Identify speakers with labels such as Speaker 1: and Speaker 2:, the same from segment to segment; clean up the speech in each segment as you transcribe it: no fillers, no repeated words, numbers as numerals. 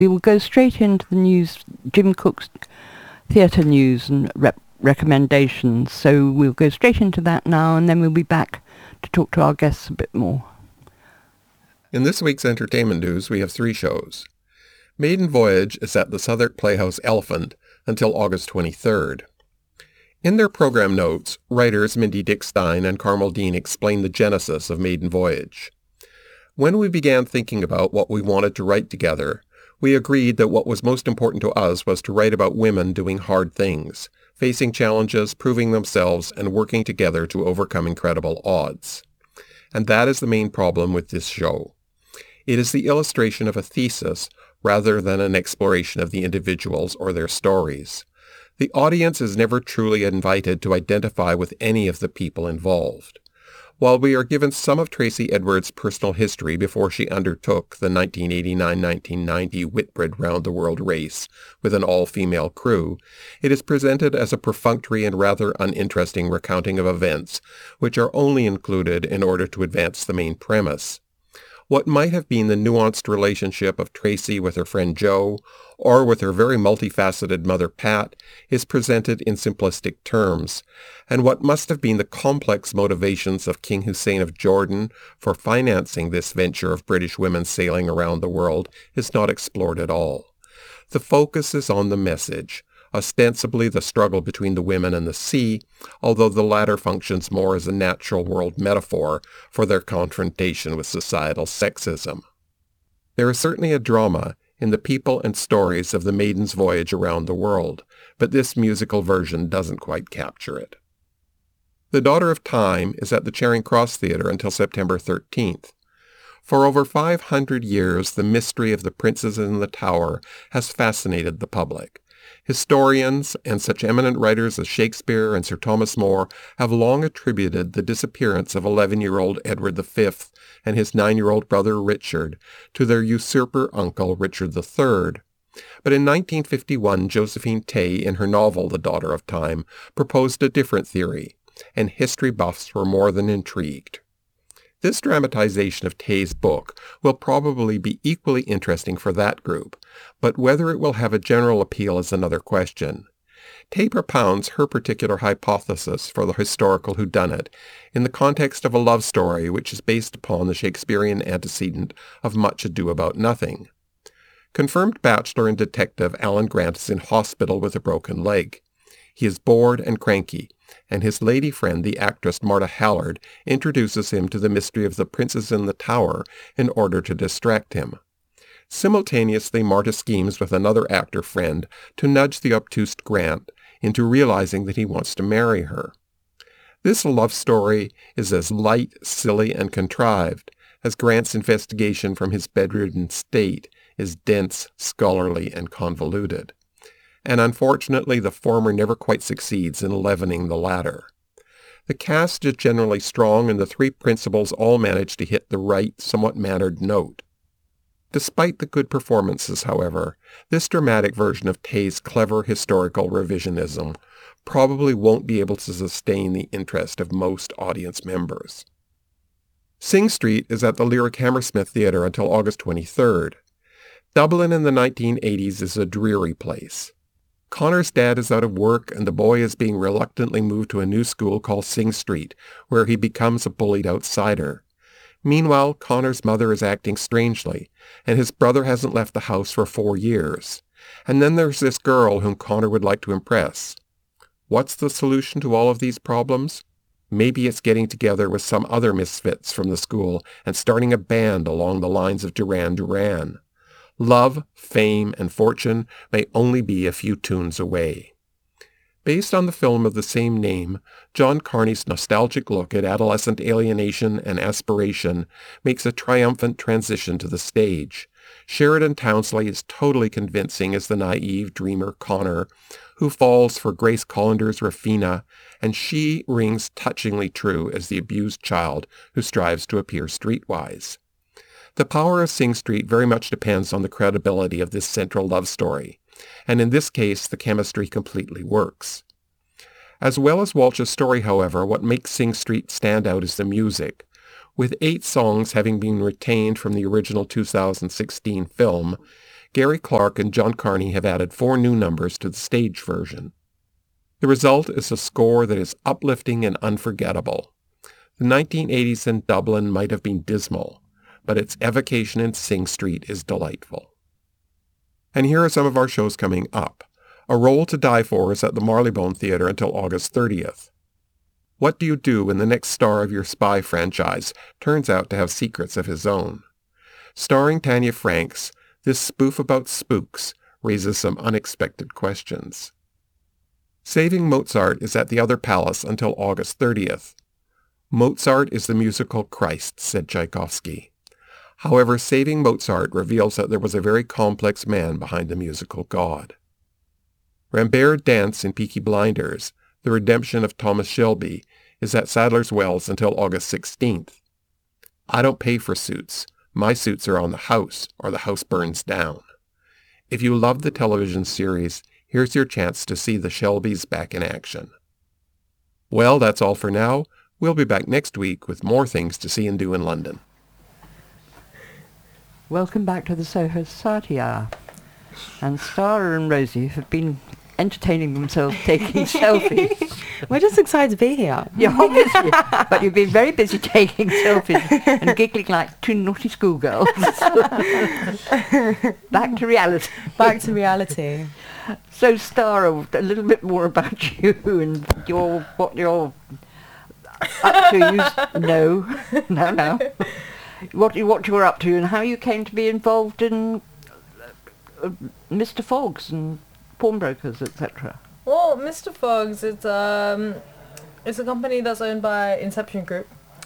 Speaker 1: We will go straight into the news, Jim Cook's theatre news and recommendations. So we'll go straight into that now, and then we'll be back to talk to our guests a bit more.
Speaker 2: In this week's entertainment news, we have 3 shows. Maiden Voyage is at the Southwark Playhouse Elephant until August 23rd. In their program notes, writers Mindy Dickstein and Carmel Dean explain the genesis of Maiden Voyage. When we began thinking about what we wanted to write together, we agreed that what was most important to us was to write about women doing hard things, facing challenges, proving themselves, and working together to overcome incredible odds. And that is the main problem with this show. It is the illustration of a thesis rather than an exploration of the individuals or their stories. The audience is never truly invited to identify with any of the people involved. While we are given some of Tracy Edwards' personal history before she undertook the 1989-1990 Whitbread round-the-world race with an all-female crew, it is presented as a perfunctory and rather uninteresting recounting of events which are only included in order to advance the main premise. What might have been the nuanced relationship of Tracy with her friend Jo, or with her very multifaceted mother Pat, is presented in simplistic terms, and what must have been the complex motivations of King Hussein of Jordan for financing this venture of British women sailing around the world is not explored at all. The focus is on the message, ostensibly the struggle between the women and the sea, although the latter functions more as a natural world metaphor for their confrontation with societal sexism. There is certainly a drama in the people and stories of the Maiden's voyage around the world, but this musical version doesn't quite capture it. The Daughter of Time is at the Charing Cross Theatre until September 13th. For over 500 years, the mystery of the Princes in the Tower has fascinated the public. Historians and such eminent writers as Shakespeare and Sir Thomas More have long attributed the disappearance of 11-year-old Edward V and his 9-year-old brother Richard to their usurper uncle Richard III. But in 1951, Josephine Tey, in her novel The Daughter of Time, proposed a different theory, and history buffs were more than intrigued. This dramatization of Tey's book will probably be equally interesting for that group, but whether it will have a general appeal is another question. Tey propounds her particular hypothesis for the historical whodunit in the context of a love story which is based upon the Shakespearean antecedent of Much Ado About Nothing. Confirmed bachelor and detective Alan Grant is in hospital with a broken leg. He is bored and cranky, and his lady friend, the actress Marta Hallard, introduces him to the mystery of the Princes in the Tower in order to distract him. Simultaneously, Marta schemes with another actor friend to nudge the obtuse Grant into realizing that he wants to marry her. This love story is as light, silly, and contrived as Grant's investigation from his bedridden state is dense, scholarly, and convoluted. And unfortunately the former never quite succeeds in leavening the latter. The cast is generally strong, and the 3 principals all manage to hit the right, somewhat mannered note. Despite the good performances, however, this dramatic version of Tey's clever historical revisionism probably won't be able to sustain the interest of most audience members. Sing Street is at the Lyric Hammersmith Theatre until August 23rd. Dublin in the 1980s is a dreary place. Connor's dad is out of work, and the boy is being reluctantly moved to a new school called Sing Street, where he becomes a bullied outsider. Meanwhile, Connor's mother is acting strangely, and his brother hasn't left the house for 4 years. And then there's this girl whom Connor would like to impress. What's the solution to all of these problems? Maybe it's getting together with some other misfits from the school and starting a band along the lines of Duran Duran. Love, fame, and fortune may only be a few tunes away. Based on the film of the same name, John Carney's nostalgic look at adolescent alienation and aspiration makes a triumphant transition to the stage. Sheridan Townsley is totally convincing as the naive dreamer Connor, who falls for Grace Collander's Rafina, and she rings touchingly true as the abused child who strives to appear streetwise. The power of Sing Street very much depends on the credibility of this central love story, and in this case the chemistry completely works. As well as Walsh's story, however, what makes Sing Street stand out is the music. With 8 songs having been retained from the original 2016 film, Gary Clark and John Carney have added 4 new numbers to the stage version. The result is a score that is uplifting and unforgettable. The 1980s in Dublin might have been dismal, but its evocation in Sing Street is delightful. And here are some of our shows coming up. A Role to Die For is at the Marylebone Theatre until August 30th. What Do You Do when the next star of your spy franchise turns out to have secrets of his own? Starring Tanya Franks, this spoof about spooks raises some unexpected questions. Saving Mozart is at the Other Palace until August 30th. Mozart is the musical Christ, said Tchaikovsky. However, Saving Mozart reveals that there was a very complex man behind the musical God. Rambert Dance in Peaky Blinders, The Redemption of Thomas Shelby, is at Sadler's Wells until August 16th. I don't pay for suits. My suits are on the house, or the house burns down. If you love the television series, here's your chance to see the Shelbys back in action. Well, that's all for now. We'll be back next week with more things to see and do in London.
Speaker 1: Welcome back to the Soho Society Hour. And Sarah and Rosie have been entertaining themselves taking selfies.
Speaker 3: We're just excited to be here.
Speaker 1: Yeah, obviously. But you've been very busy taking selfies and giggling like 2 naughty schoolgirls. Back to reality.
Speaker 3: Back to reality.
Speaker 1: So, Stara, a little bit more about you and what you're up to. No. What you're up to and how you came to be involved in Mr. Fogg's and pawnbrokers, etc.
Speaker 4: Well, Mr. Fogg's, it's a company that's owned by Inception Group.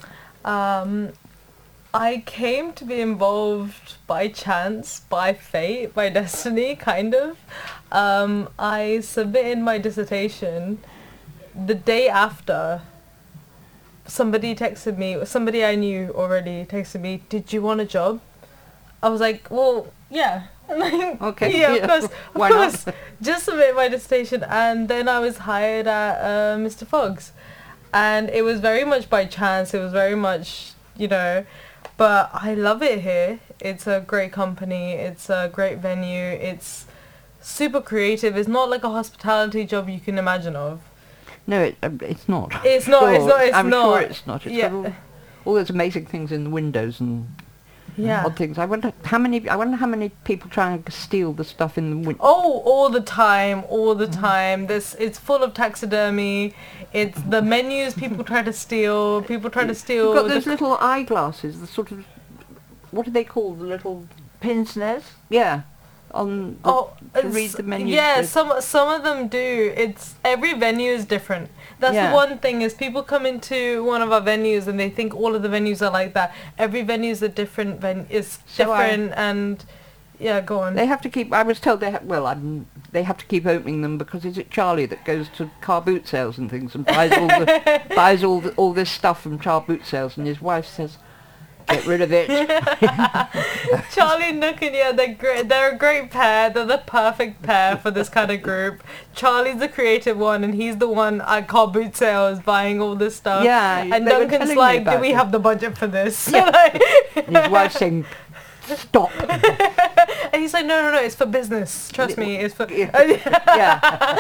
Speaker 4: I came to be involved by chance, by fate, by destiny, kind of. I submitted my dissertation the day after. Somebody I knew already texted me, "Did you want a job?" I was like, well, yeah.
Speaker 1: Okay.
Speaker 4: Yeah, of course.
Speaker 1: Why
Speaker 4: Of course.
Speaker 1: not?
Speaker 4: Just submit my dissertation, and then I was hired at Mr. Fogg's. And it was very much by chance. It was very much, but I love it here. It's a great company. It's a great venue. It's super creative. It's not like a hospitality job you can imagine of.
Speaker 1: No, it's not.
Speaker 4: It's not.
Speaker 1: I'm sure it's not. It's
Speaker 4: Yeah.
Speaker 1: got all those amazing things in the windows and
Speaker 4: Yeah.
Speaker 1: odd things. I wonder how many people try and steal the stuff in the window.
Speaker 4: Oh, all the time. It's full of taxidermy. It's the menus people try to steal. People try to steal.
Speaker 1: You've got those little eyeglasses, the sort of, what do they call the little pince-nez? Yeah. To read the menus.
Speaker 4: Yeah,
Speaker 1: with.
Speaker 4: some of them do. It's every venue is different. That's
Speaker 1: Yeah.
Speaker 4: the one thing is people come into one of our venues and they think all of the venues are like that. Every venue is a different and yeah, go on.
Speaker 1: They have to keep. I was told they have to keep opening them because is it Charlie that goes to car boot sales and things and buys all this stuff from car boot sales, and his wife says, "Get rid of it."
Speaker 4: Charlie and Nook, and yeah, they're great. They're a great pair. They're the perfect pair for this kind of group. Charlie's the creative one, and he's the one at car boot sales buying all this stuff.
Speaker 1: Yeah,
Speaker 4: and
Speaker 1: they were
Speaker 4: Duncan's
Speaker 1: telling me
Speaker 4: like, "Do
Speaker 1: about
Speaker 4: we
Speaker 1: it."
Speaker 4: have the budget for this?"
Speaker 1: And his wife's saying, "Stop."
Speaker 4: And he's like, no, it's for business. Trust me, it's for.
Speaker 1: Yeah.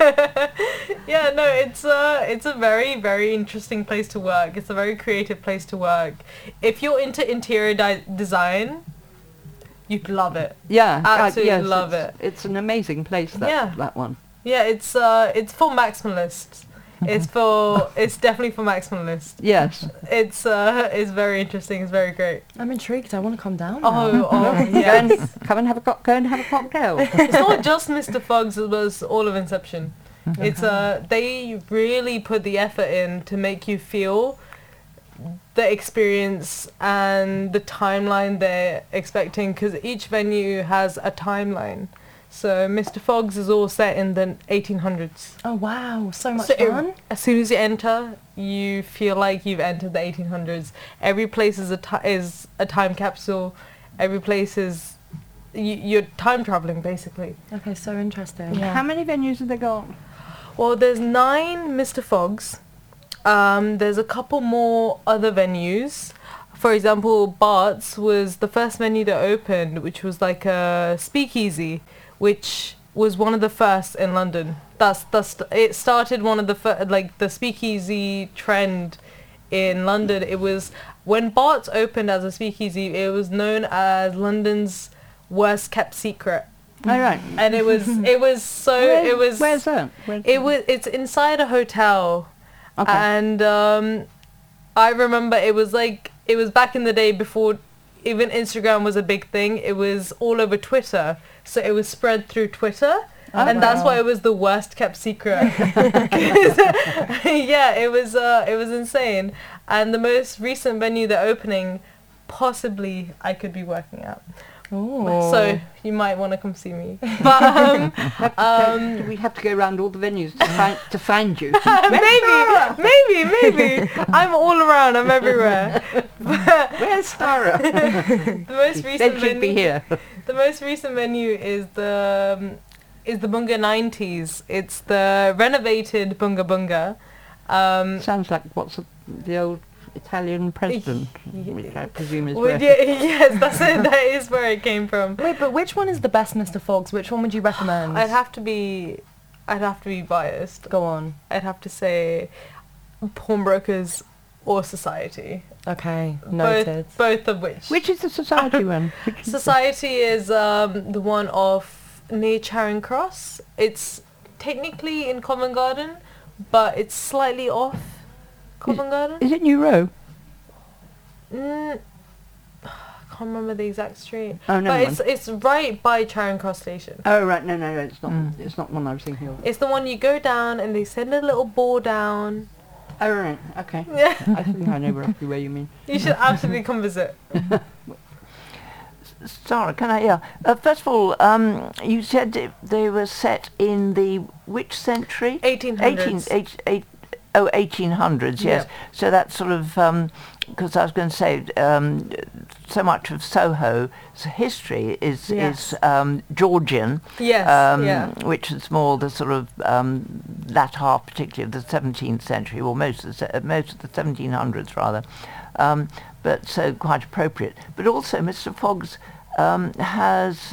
Speaker 4: Yeah, no, it's a very, very interesting place to work. It's a very creative place to work. If you're into interior design, you'd love it.
Speaker 1: Yeah.
Speaker 4: Absolutely
Speaker 1: yes,
Speaker 4: love it.
Speaker 1: It's an amazing place. That one.
Speaker 4: Yeah, it's for maximalists. It's definitely for maximalists.
Speaker 1: Yes.
Speaker 4: It's very interesting. It's very great.
Speaker 3: I'm intrigued. I want to come down now.
Speaker 4: Oh, yeah.
Speaker 1: Come and have a cocktail.
Speaker 4: It's not just Mr. Fogg's, it was all of Inception. It's they really put the effort in to make you feel the experience and the timeline they're expecting, because each venue has a timeline. So Mr. Fogg's is all set in the 1800s.
Speaker 3: Oh wow, so much
Speaker 4: So
Speaker 3: fun.
Speaker 4: as soon as you enter, you feel like you've entered the 1800s. Every place is a time capsule. Every place is you're time traveling basically.
Speaker 3: Okay, so interesting.
Speaker 4: Yeah.
Speaker 1: How many venues have they got?
Speaker 4: Well, there's 9 Mr. Fogg's. There's a couple more other venues. for example, Bart's was the first venue that opened, which was like a speakeasy, which was one of the first in London. It started one of the like the speakeasy trend in London. It was when Bart's opened as a speakeasy, it was known as London's worst kept secret.
Speaker 1: All right.
Speaker 4: And where's
Speaker 1: that?
Speaker 4: It's inside a hotel.
Speaker 1: Okay.
Speaker 4: And I remember it was back in the day before even Instagram was a big thing. It was all over Twitter, so it was spread through Twitter. And that's why it was the worst kept secret. Yeah, it was insane. And the most recent venue they're opening, possibly I could be working at.
Speaker 3: Ooh.
Speaker 4: So you might want to come see me. But
Speaker 1: we have to go around all the venues to find you.
Speaker 4: maybe. I'm all around. I'm everywhere.
Speaker 1: Where's Tara?
Speaker 4: The most recent
Speaker 1: Then she'd be
Speaker 4: venue.
Speaker 1: here.
Speaker 4: The most recent venue is the Bunga 90s. It's the renovated Bunga Bunga.
Speaker 1: Sounds like the old Italian president, which I presume is
Speaker 4: Well,
Speaker 1: where...
Speaker 4: yes, that's it. That is where it came from.
Speaker 3: Wait, but which one is the best, Mr. Fox? Which one would you recommend?
Speaker 4: I'd have to be biased.
Speaker 3: Go on.
Speaker 4: I'd have to say Pawnbrokers or Society.
Speaker 3: Okay, noted.
Speaker 4: Both of which.
Speaker 1: Which is the society one?
Speaker 4: Society is the one off near Charing Cross. It's technically in Covent Garden, but it's slightly off Covent Garden.
Speaker 1: Is it New Row?
Speaker 4: I can't remember the exact street.
Speaker 1: Oh, never
Speaker 4: But
Speaker 1: mind.
Speaker 4: it's right by Charing Cross Station.
Speaker 1: Oh, right, no, it's not. It's not one I was thinking of.
Speaker 4: It's the one you go down and they send a little ball down.
Speaker 1: Oh, right, okay.
Speaker 4: Yeah.
Speaker 1: I think I know roughly where you mean.
Speaker 4: You should absolutely come visit.
Speaker 5: Sarah, can I? First of all, you said they were set in the which century?
Speaker 4: 1800s.
Speaker 5: 1800s, yes.
Speaker 4: Yeah.
Speaker 5: So that's sort of because I was going to say so much of Soho's history is Georgian,
Speaker 4: Yes,
Speaker 5: which is more the sort of latter half, particularly of the 17th century, or most of the 1700s rather. But so quite appropriate. But also, Mr. Foggs has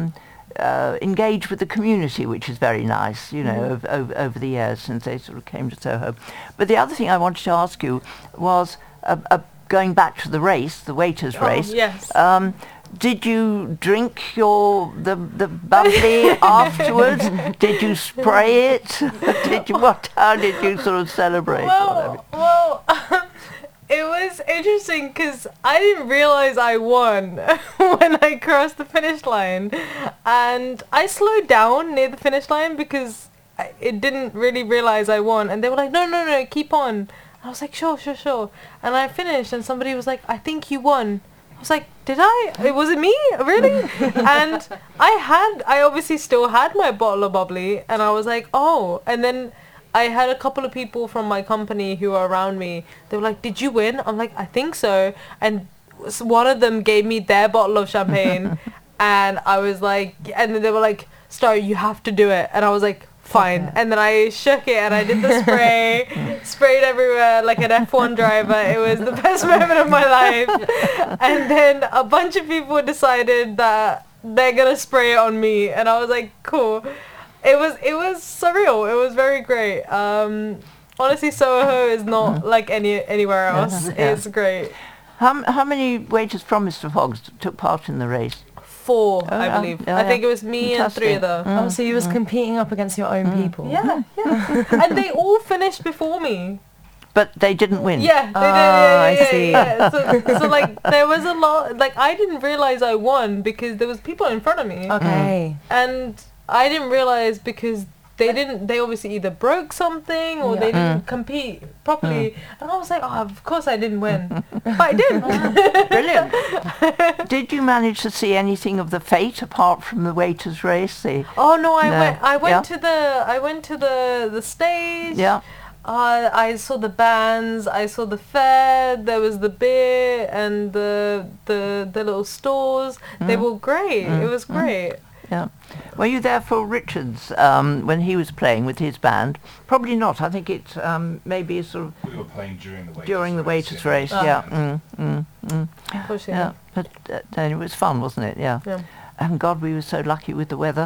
Speaker 5: engaged with the community, which is very nice, you know, over the years since they sort of came to Soho. But the other thing I wanted to ask you was going back to the race, the waiters' race.
Speaker 4: Yes.
Speaker 5: Did you drink the bubbly afterwards? Did you spray it? How did you sort of celebrate?
Speaker 4: Well, it was interesting because I didn't realize I won when I crossed the finish line, and I slowed down near the finish line because it didn't really realize I won, and they were like, no, keep on. I was like, sure, and I finished, and somebody was like, I think you won. I was like, did I? Was it me? Really? And I obviously still had my bottle of bubbly, and I was like, oh, and then I had a couple of people from my company who were around me. They were like, did you win? I'm like, I think so. And one of them gave me their bottle of champagne. And I was like, and then they were like, Star, you have to do it. And I was like, fine. And then I shook it and I did the spray, sprayed everywhere like an F1 driver. It was the best moment of my life. And then a bunch of people decided that they're going to spray it on me. And I was like, cool. It was surreal. It was very great. Honestly, Soho is not like anywhere else. It's great.
Speaker 5: How many waiters from Mr. Foggs took part in the race?
Speaker 4: 4, I believe. I think it was me and 3 of them.
Speaker 3: Oh, so you was competing up against your own people.
Speaker 4: Yeah. And they all finished before me.
Speaker 5: But they didn't win.
Speaker 4: Yeah, they did.
Speaker 3: I see.
Speaker 4: Yeah. So like there was a lot. Like I didn't realize I won because there was people in front of me.
Speaker 3: Okay.
Speaker 4: And I didn't realize because they obviously either broke something or they didn't compete properly. And I was like, oh, of course I didn't win. But I did.
Speaker 5: Brilliant. Did you manage to see anything of the fate apart from the waiters' race?
Speaker 4: Oh no, I went to the stage.
Speaker 5: Yeah.
Speaker 4: I saw the bands, I saw the fair, there was the beer and the little stores. They were great. It was great.
Speaker 5: Yeah. Were you there for Richards when he was playing with his band? Probably not. I think it's maybe sort of...
Speaker 6: We were playing during the waiters' race.
Speaker 5: Yeah.
Speaker 4: Pushing.
Speaker 5: Yeah, but it was fun, wasn't it? Yeah.
Speaker 4: Yeah.
Speaker 5: And God, we were so lucky with the weather.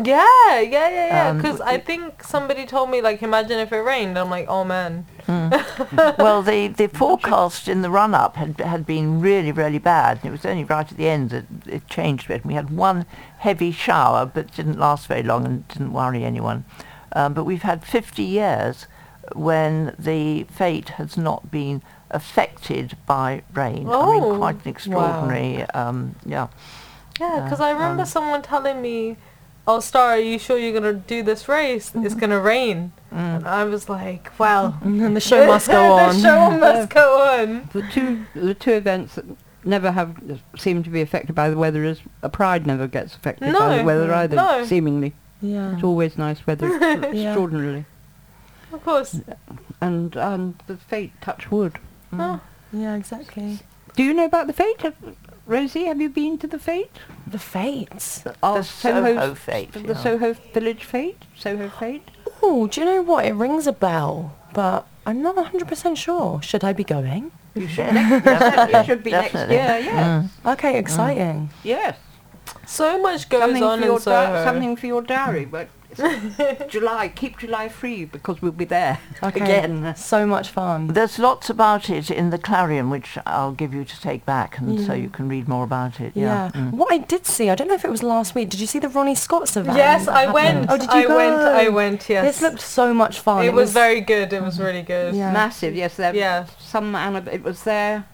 Speaker 4: Yeah. Because I
Speaker 5: w-
Speaker 4: think somebody told me, like, imagine if it rained. I'm like, oh man.
Speaker 5: Well, the forecast in the run-up had been really, really bad. And it was only right at the end that it changed a bit. We had one heavy shower, but didn't last very long and didn't worry anyone. But we've had 50 years when the fete has not been affected by rain. I mean,
Speaker 4: Oh,
Speaker 5: quite an extraordinary, yeah.
Speaker 4: Yeah, because I remember someone telling me, oh, Star, are you sure you're going to do this race? It's going to rain. And I was like, well.
Speaker 3: And the show must go on.
Speaker 4: The show must go on.
Speaker 1: The two events that never have seem to be affected by the weather is a Pride never gets affected by the
Speaker 4: No,
Speaker 1: weather either,
Speaker 4: no.
Speaker 1: seemingly.
Speaker 3: Yeah.
Speaker 1: It's always nice weather, extraordinarily.
Speaker 4: Of course.
Speaker 1: And the fete, touch wood.
Speaker 4: Oh,
Speaker 3: Yeah, exactly.
Speaker 1: Do you know about the fete? Rosie, have you been to the fete?
Speaker 3: The fates.
Speaker 1: Our
Speaker 5: Soho fete,
Speaker 1: The
Speaker 5: yeah.
Speaker 1: Soho Village fete? Soho fete?
Speaker 3: Oh, do you know what? It rings a bell, but I'm not 100% sure. Should I be going?
Speaker 1: You should. It should be next
Speaker 5: Definitely.
Speaker 1: year, yes.
Speaker 3: Okay, exciting.
Speaker 1: Yes.
Speaker 4: so much goes
Speaker 1: Something
Speaker 4: on
Speaker 1: for
Speaker 4: in
Speaker 1: your
Speaker 4: Soho.
Speaker 1: something for your diary, but July, keep July free because we'll be there
Speaker 3: Okay.
Speaker 1: again.
Speaker 3: So much fun.
Speaker 5: There's lots about it in the Clarion, which I'll give you to take back, and so you can read more about it.
Speaker 3: Yeah.
Speaker 5: Mm.
Speaker 3: What I did see, I don't know if it was last week, did you see the Ronnie Scott's event?
Speaker 4: Yes, I went.
Speaker 3: Oh, did you go?
Speaker 4: I went, yes.
Speaker 3: This looked so much fun.
Speaker 4: It was very good. It was really good.
Speaker 3: Yeah.
Speaker 1: Massive, yes.
Speaker 4: Yeah.
Speaker 1: It was their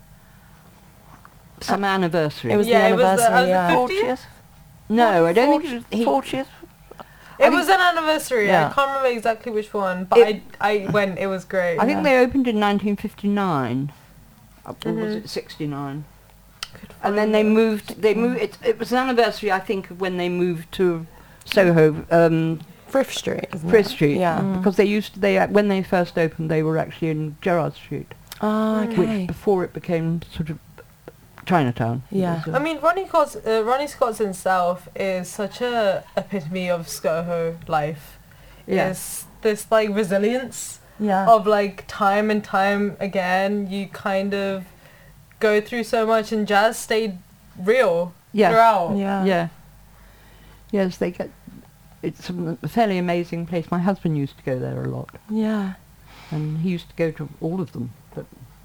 Speaker 1: some anniversary.
Speaker 3: It was
Speaker 4: Yeah,
Speaker 3: the
Speaker 4: it was the-
Speaker 3: anniversary, yeah.
Speaker 4: 50th?
Speaker 1: No, I don't think it was,
Speaker 5: 40th?
Speaker 4: It was an anniversary.
Speaker 5: Yeah.
Speaker 4: I can't remember exactly which one, but I went. It was great.
Speaker 1: I think they opened in 1959. Or was it 69? And then they moved. It was an anniversary, I think, of when they moved to Soho,
Speaker 3: Frith Street, isn't
Speaker 1: Frith
Speaker 3: it?
Speaker 1: Street.
Speaker 3: Yeah.
Speaker 1: Because when they first opened, they were actually in Gerrard Street,
Speaker 3: Ah, okay.
Speaker 1: which before it became sort of Chinatown. It
Speaker 3: Yeah.
Speaker 1: was,
Speaker 4: I mean, Ronnie Scott's himself is such a epitome of Soho life.
Speaker 1: Yeah.
Speaker 4: It's this like resilience
Speaker 3: Yeah.
Speaker 4: of like time and time again. You kind of go through so much, and jazz stayed real
Speaker 1: Yeah.
Speaker 4: throughout.
Speaker 3: Yeah.
Speaker 1: Yeah. Yes, it's a fairly amazing place. My husband used to go there a lot,
Speaker 3: Yeah.
Speaker 1: and he used to go to all of them. But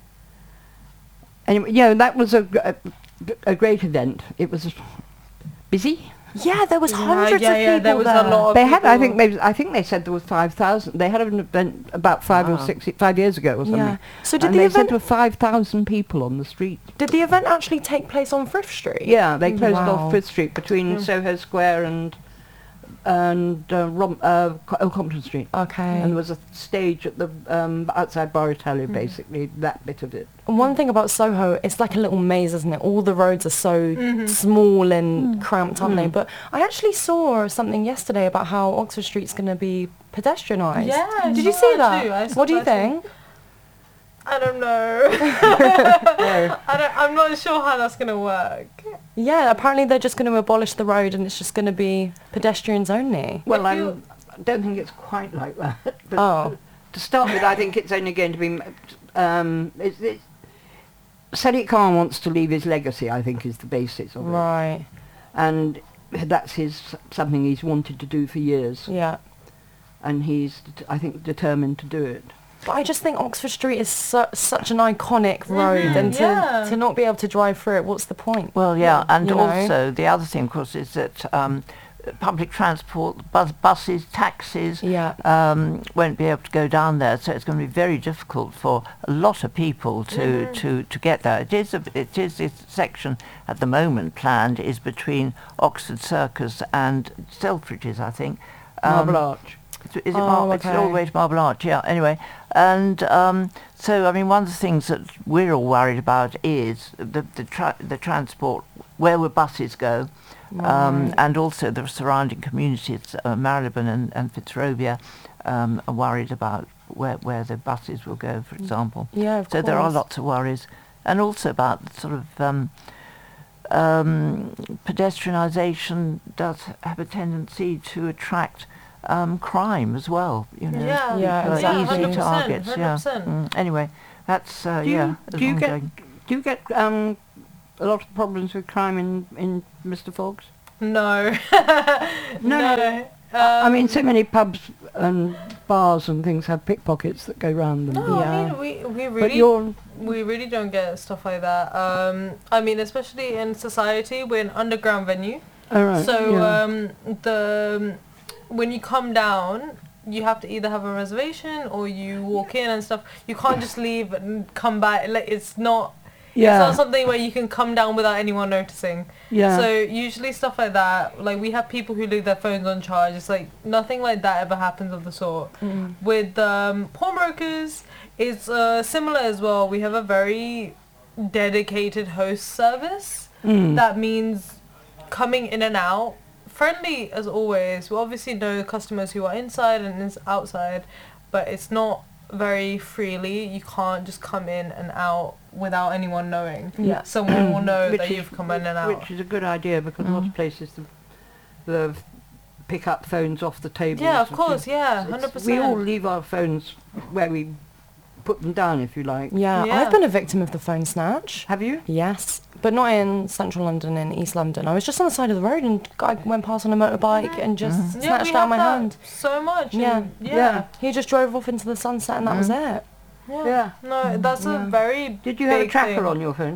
Speaker 1: anyway, that was a great event. It was busy.
Speaker 3: Yeah, there was hundreds of people
Speaker 4: there was
Speaker 3: there.
Speaker 4: a lot of
Speaker 1: They had,
Speaker 4: people.
Speaker 1: I think they said there was 5,000. They had an event about 5 years ago or something.
Speaker 3: Yeah. So did
Speaker 1: and
Speaker 3: the
Speaker 1: they said
Speaker 3: event
Speaker 1: there were 5,000 people on the street.
Speaker 3: did the event actually take place on Frith Street?
Speaker 1: Yeah, they closed
Speaker 3: Wow.
Speaker 1: off Frith Street between Soho Square and Compton Street.
Speaker 3: Okay.
Speaker 1: And there was a stage at the outside Bar Italia, basically, that bit of it.
Speaker 3: One thing about Soho, it's like a little maze, isn't it? All the roads are so small and cramped, aren't they? But I actually saw something yesterday about how Oxford Street's going to be pedestrianised.
Speaker 4: Yeah, I
Speaker 3: Did you
Speaker 4: saw
Speaker 3: see
Speaker 4: that
Speaker 3: that?
Speaker 4: too.
Speaker 3: What do you
Speaker 4: I saw-
Speaker 3: think?
Speaker 4: I don't know. I'm not sure how that's gonna work.
Speaker 3: Yeah, apparently they're just going to abolish the road and it's just going to be pedestrians only.
Speaker 1: Well,
Speaker 4: I
Speaker 1: I
Speaker 4: feel-
Speaker 1: don't think it's quite like that. But
Speaker 3: Oh.
Speaker 1: to start with, I think it's only going to be... Sadiq Khan wants to leave his legacy, I think, is the basis of it.
Speaker 3: Right.
Speaker 1: And that's something he's wanted to do for years.
Speaker 3: Yeah.
Speaker 1: And he's, I think, determined to do it.
Speaker 3: But I just think Oxford Street is such an iconic road, and
Speaker 4: yeah.
Speaker 3: to not be able to drive through it, what's the point?
Speaker 5: Well, yeah, and
Speaker 3: You know?
Speaker 5: also the other thing, of course, is that public transport, buses, taxis
Speaker 3: Yeah.
Speaker 5: won't be able to go down there, so it's going to be very difficult for a lot of people to get there. It is this section at the moment planned is between Oxford Circus and Selfridges, I think.
Speaker 1: Marble Arch.
Speaker 5: Is it
Speaker 3: Oh,
Speaker 5: It's all the
Speaker 3: okay.
Speaker 5: way to Marble Arch, yeah. Anyway, and so I mean, one of the things that we're all worried about is the transport. Where will buses go? And also the surrounding communities, Marylebone and Fitzrovia, are worried about where the buses will go, for example.
Speaker 3: Yeah, of
Speaker 5: So there are
Speaker 3: course.
Speaker 5: lots of worries, and also about the sort of pedestrianisation does have a tendency to attract crime as well. You know,
Speaker 4: Yeah,
Speaker 3: Yeah,
Speaker 5: People are
Speaker 3: exactly.
Speaker 5: easy
Speaker 4: 100%,
Speaker 5: targets. Yeah.
Speaker 4: 100%.
Speaker 5: Anyway, that's
Speaker 1: Do you get a lot of problems with crime in Mr. Fogg's?
Speaker 4: No.
Speaker 1: No. I mean, so many pubs and bars and things have pickpockets that go round them.
Speaker 4: No,
Speaker 3: Yeah.
Speaker 4: I mean, we
Speaker 1: But you're...
Speaker 4: we really don't get stuff like that. I mean, especially in society, we're an underground venue.
Speaker 1: All right.
Speaker 4: So
Speaker 1: yeah.
Speaker 4: when you come down, you have to either have a reservation or you walk in and stuff. You can't just leave and come back. Like, it's not something where you can come down without anyone noticing.
Speaker 1: Yeah.
Speaker 4: So usually stuff like that, like we have people who leave their phones on charge. It's like nothing like that ever happens of the sort. With pawnbrokers, it's similar as well. We have a very dedicated host service. That means coming in and out, friendly as always. We obviously know customers who are inside and outside, but it's not very freely. You can't just come in and out without anyone knowing.
Speaker 3: Yeah.
Speaker 4: Someone will know
Speaker 1: Which
Speaker 4: that
Speaker 1: is-
Speaker 4: you've come in and out.
Speaker 1: Which is a good idea because a lot of places the pick up phones off the table.
Speaker 4: Yeah, of course, yeah, 100%.
Speaker 1: We all leave our phones where we put them down, if you like.
Speaker 3: Yeah,
Speaker 4: Yeah.
Speaker 3: I've been a victim of the phone snatch.
Speaker 1: Have you?
Speaker 3: Yes, but not in central London, in East London. I was just on the side of the road and guy went past on a motorbike and just
Speaker 4: Yeah, we
Speaker 3: snatched
Speaker 4: have
Speaker 3: out my
Speaker 4: that
Speaker 3: hand.
Speaker 4: so much.
Speaker 3: Yeah.
Speaker 4: and
Speaker 1: Yeah.
Speaker 3: He just drove off into the sunset and that was it.
Speaker 1: Yeah.
Speaker 4: No, that's a very
Speaker 1: Did you have a
Speaker 4: big
Speaker 1: tracker
Speaker 4: thing.
Speaker 1: on your phone?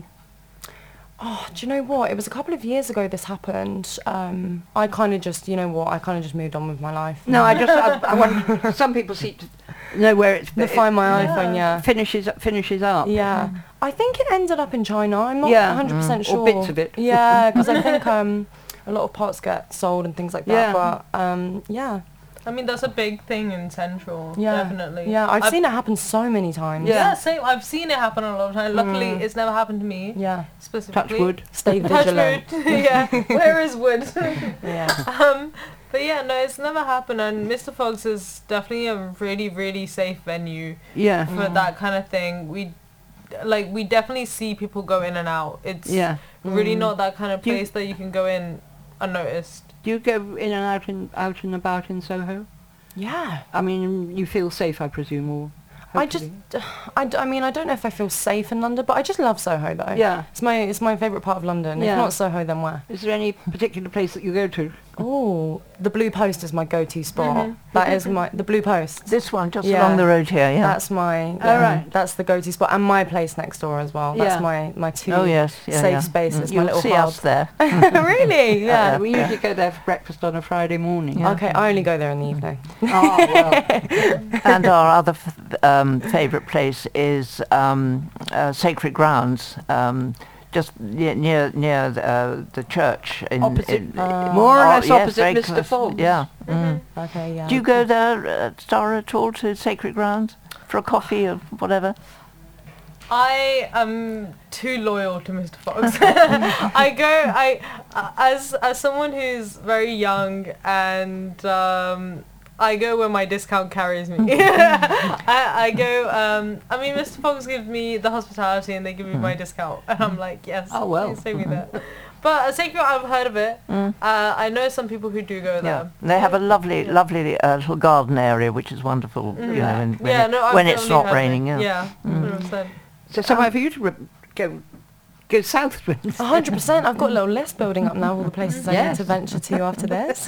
Speaker 3: Oh, do you know what? It was a couple of years ago this happened. I kind of just, I kind of just moved on with my life.
Speaker 1: No, I want, some people seem to know where it's
Speaker 3: To find my iPhone, yeah.
Speaker 1: finishes up.
Speaker 3: Yeah. I think it ended up in China. I'm not
Speaker 1: Yeah.
Speaker 3: 100% sure.
Speaker 1: Or bits of it.
Speaker 3: Yeah, because I think a lot of parts get sold and things like that.
Speaker 1: Yeah.
Speaker 3: But yeah.
Speaker 4: I mean, that's a big thing in Central.
Speaker 3: Yeah.
Speaker 4: Definitely.
Speaker 3: Yeah, I've seen it happen so many times.
Speaker 4: Yeah, same. I've seen it happen a lot of times. Luckily, it's never happened to me.
Speaker 3: Yeah.
Speaker 4: Specifically.
Speaker 1: Touch wood.
Speaker 3: Stay
Speaker 4: Touch
Speaker 3: vigilant.
Speaker 4: wood. Yeah. Where is wood?
Speaker 3: Yeah.
Speaker 4: But yeah, no, it's never happened. And Mr. Fogg's is definitely a really, really safe venue
Speaker 1: Yeah.
Speaker 4: for that kind of thing. We definitely see people go in and out. It's
Speaker 1: Yeah.
Speaker 4: really not that kind of
Speaker 1: Do you-
Speaker 4: place that you can go in unnoticed.
Speaker 1: Do you go in and out and about in Soho?
Speaker 3: Yeah.
Speaker 1: I mean, you feel safe, I presume, or
Speaker 3: I mean, I don't know if I feel safe in London, but I just love Soho though.
Speaker 1: Yeah.
Speaker 3: It's my favourite part of London.
Speaker 1: Yeah.
Speaker 3: If not Soho, then where?
Speaker 1: Is there any particular place that you go to?
Speaker 3: Oh, the Blue Post is my go-to spot. That is the Blue Post.
Speaker 5: This one just
Speaker 3: Yeah.
Speaker 5: along the road here, yeah.
Speaker 3: That's my
Speaker 1: right.
Speaker 3: That's the go-to spot, and my place next door as well. That's
Speaker 1: Yeah.
Speaker 3: my two
Speaker 5: Oh yes, yeah,
Speaker 3: safe
Speaker 5: yeah.
Speaker 3: spaces. My
Speaker 5: You'll
Speaker 3: little
Speaker 5: see
Speaker 3: hub.
Speaker 5: us there.
Speaker 3: Really? Yeah.
Speaker 1: We usually go there for breakfast on a Friday morning.
Speaker 5: Yeah.
Speaker 3: Okay, I only go there in the evening.
Speaker 1: Oh, well.
Speaker 5: And our other favourite place is Sacred Grounds, just near the church.
Speaker 1: Opposite, more or
Speaker 5: Oh,
Speaker 1: less
Speaker 5: yes,
Speaker 1: opposite
Speaker 5: very
Speaker 1: Mr.
Speaker 5: close.
Speaker 1: Fogg's.
Speaker 5: Yeah.
Speaker 3: Okay, yeah.
Speaker 5: Do you go there, Stara, at all to Sacred Grounds for a coffee or whatever?
Speaker 4: I am too loyal to Mr. Fox. As someone who's very young and I go where my discount carries me. I go, I mean, Mr. Fox gives me the hospitality and they give me my discount. And I'm like, yes,
Speaker 1: Oh, well.
Speaker 4: please take me there. But Sacred, I've heard of it. I know some people who do go there.
Speaker 5: Yeah. They have a lovely little garden area, which is wonderful, you know,
Speaker 4: I've
Speaker 5: when it's
Speaker 4: definitely
Speaker 5: not
Speaker 4: heard of it.
Speaker 5: raining. Yeah.
Speaker 4: Yeah, 100%.
Speaker 1: So somewhere for you to go southwards.
Speaker 3: 100%. I've got a little list building up now, all the places I need
Speaker 1: Yes.
Speaker 3: to venture to after this.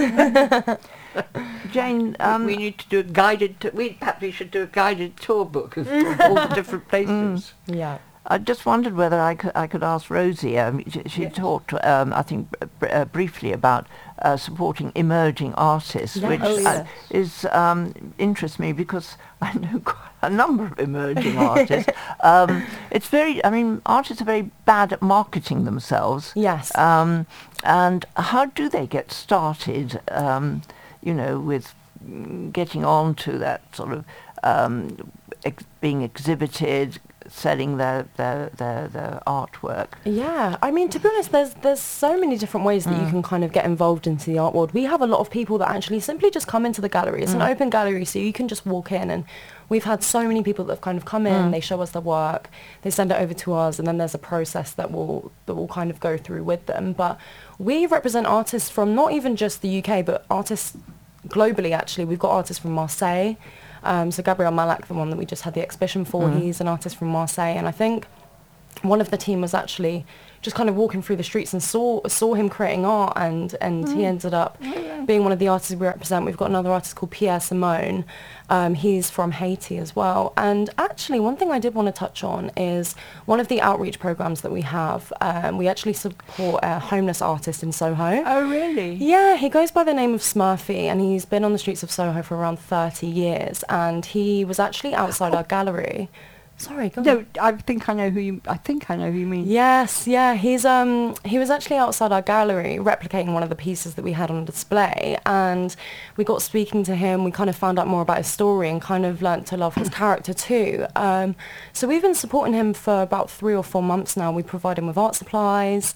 Speaker 5: Jane,
Speaker 1: We need to do a guided. Perhaps we should do a guided tour book of all the different places.
Speaker 3: Yeah.
Speaker 5: I just wondered whether I could ask Rosie. She talked, I think, briefly about supporting emerging artists,
Speaker 3: Yes.
Speaker 5: which
Speaker 1: Oh, yes.
Speaker 5: is interests me because I know quite a number of emerging artists. It's very, I mean, artists are very bad at marketing themselves.
Speaker 3: Yes.
Speaker 5: And how do they get started? You know, with getting on to that sort of being exhibited, selling their artwork.
Speaker 3: Yeah, I mean, to be honest, there's so many different ways that you can kind of get involved into the art world. We have a lot of people that actually simply just come into the gallery. It's an open gallery, so you can just walk in, and we've had so many people that have kind of come in, they show us their work, they send it over to us, and then there's a process that we'll kind of go through with them. But we represent artists from not even just the UK, but artists globally, actually. We've got artists from Marseille. So Gabriel Malak, the one that we just had the exhibition for, he's an artist from Marseille, and I think one of the team was actually just kind of walking through the streets and saw him creating art, and he ended up being one of the artists we represent. We've got another artist called Pierre Simone. He's from Haiti as well. And actually, one thing I did want to touch on is one of the outreach programs that we have. We actually support a homeless artist in Soho.
Speaker 1: Oh, really?
Speaker 3: Yeah, he goes by the name of Smurfy, and he's been on the streets of Soho for around 30 years. And he was actually outside our gallery. Sorry, go on.
Speaker 1: No, I think I know who you mean.
Speaker 3: Yes, yeah, he was actually outside our gallery replicating one of the pieces that we had on display, and we got speaking to him. We kind of found out more about his story and kind of learnt to love his character too. So we've been supporting him for about 3 or 4 months now. We provide him with art supplies.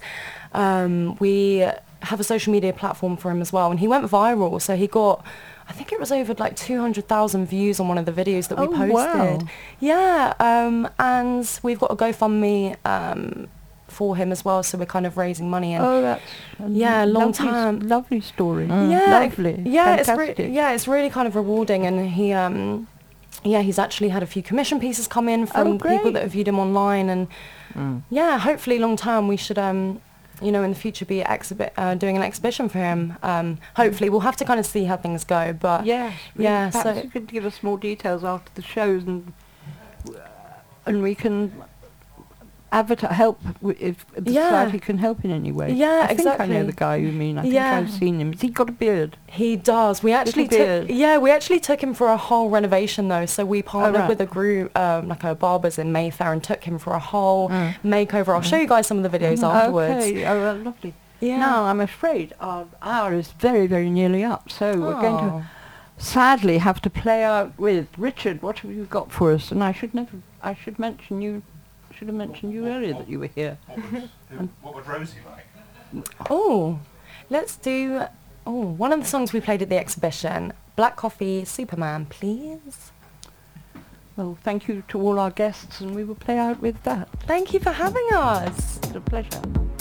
Speaker 3: We have a social media platform for him as well, and he went viral. So he got, I think it was over like 200,000 views on one of the videos that we posted.
Speaker 1: Wow.
Speaker 3: Yeah, and we've got a GoFundMe for him as well, so we're kind of raising money. And
Speaker 1: That's
Speaker 3: long
Speaker 1: lovely,
Speaker 3: time.
Speaker 1: lovely story.
Speaker 3: Yeah,
Speaker 1: Lovely.
Speaker 3: Yeah,
Speaker 1: Fantastic.
Speaker 3: it's really kind of rewarding, and he's actually had a few commission pieces come in from people
Speaker 1: great.
Speaker 3: that have viewed him online, and hopefully long term we should in the future be doing an exhibition for him. Hopefully we'll have to kind of see how things go, but
Speaker 1: Yes.
Speaker 3: yeah,
Speaker 1: Perhaps
Speaker 3: so
Speaker 1: you could give us more details after the shows, and we can help if the
Speaker 3: Yeah.
Speaker 1: society can help in any way.
Speaker 3: Yeah,
Speaker 1: I think I
Speaker 3: exactly.
Speaker 1: know the guy you mean. I think
Speaker 3: Yeah.
Speaker 1: I've seen him. Has he got a beard?
Speaker 3: he does. We actually
Speaker 1: beard.
Speaker 3: took him for a whole renovation though. So we partnered
Speaker 1: right.
Speaker 3: with a group, like a barbers in Mayfair, and took him for a whole makeover. I'll show you guys some of the videos afterwards.
Speaker 1: Okay. Oh, lovely.
Speaker 3: Yeah.
Speaker 1: Now, I'm afraid our hour is very, very nearly up, so we're going
Speaker 3: Oh.
Speaker 1: to sadly have to play out with Richard. What have you got for us? And I should have mentioned you earlier that you were here.
Speaker 6: What would Rosie like?
Speaker 3: Oh, let's do one of the songs we played at the exhibition, Black Coffee, Superman, please.
Speaker 1: Well, thank you to all our guests, and we will play out with that.
Speaker 3: Thank you for having us.
Speaker 1: It's a pleasure.